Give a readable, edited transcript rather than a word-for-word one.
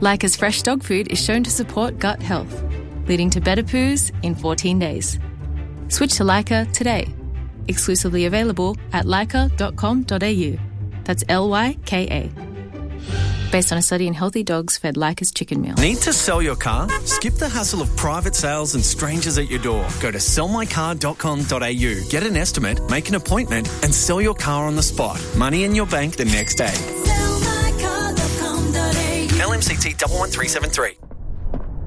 Leica's fresh dog food is shown to support gut health, leading to better poos in 14 days. Switch to Leica today. Exclusively available at leica.com.au. That's Lyka. Based on a study in healthy dogs fed Leica's chicken meal. Need to sell your car? Skip the hassle of private sales and strangers at your door. Go to sellmycar.com.au. Get an estimate, make an appointment and sell your car on the spot. Money in your bank the next day. Sellmycar.com.au. LMCT 11373.